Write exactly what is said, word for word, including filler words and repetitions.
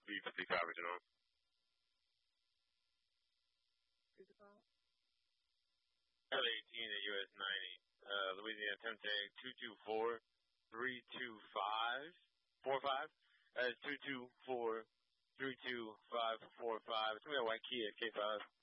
B fifty-five original. L eighteen at U S ninety. Uh, Louisiana Temtec two two four three two five four five. That's two two four three two five four five. It's going to be a white Kia K five.